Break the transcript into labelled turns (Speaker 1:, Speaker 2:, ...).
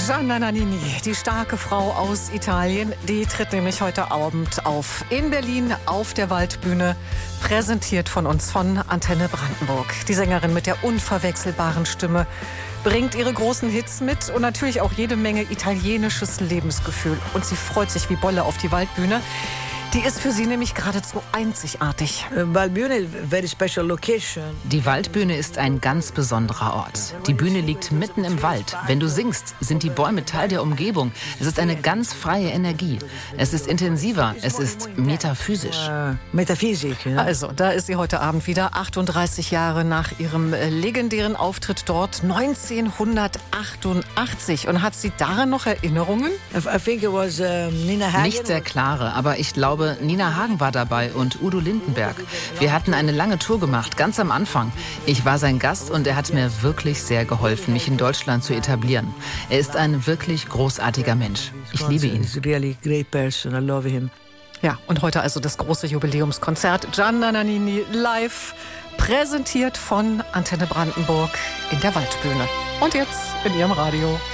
Speaker 1: Gianna Nannini, die starke Frau aus Italien, die tritt nämlich heute Abend auf in Berlin auf der Waldbühne, präsentiert von uns von Antenne Brandenburg. Die Sängerin mit der unverwechselbaren Stimme bringt ihre großen Hits mit und natürlich auch jede Menge italienisches Lebensgefühl. Und sie freut sich wie Bolle auf die Waldbühne. Die ist für sie nämlich geradezu einzigartig.
Speaker 2: Die Waldbühne ist ein ganz besonderer Ort. Die Bühne liegt mitten im Wald. Wenn du singst, sind die Bäume Teil der Umgebung. Es ist eine ganz freie Energie. Es ist intensiver, es ist metaphysisch.
Speaker 1: Also, da ist sie heute Abend wieder, 38 Jahre nach ihrem legendären Auftritt dort 1988. Und hat sie daran noch Erinnerungen?
Speaker 2: Nicht sehr klare, aber ich glaube, Nina Hagen war dabei und Udo Lindenberg. Wir hatten eine lange Tour gemacht, ganz am Anfang. Ich war sein Gast und er hat mir wirklich sehr geholfen, mich in Deutschland zu etablieren. Er ist ein wirklich großartiger Mensch. Ich liebe ihn.
Speaker 1: Ja, und heute also das große Jubiläumskonzert Gianna Nannini live, präsentiert von Antenne Brandenburg in der Waldbühne. Und jetzt in ihrem Radio.